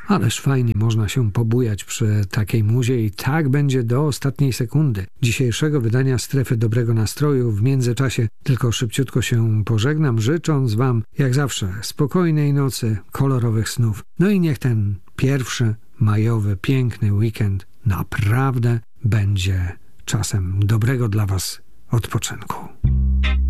Ależ fajnie można się pobujać przy takiej muzie i tak będzie do ostatniej sekundy dzisiejszego wydania Strefy Dobrego Nastroju. W międzyczasie tylko szybciutko się pożegnam, życząc Wam jak zawsze spokojnej nocy, kolorowych snów. No i niech ten pierwszy majowy, piękny weekend naprawdę będzie czasem dobrego dla Was odpoczynku.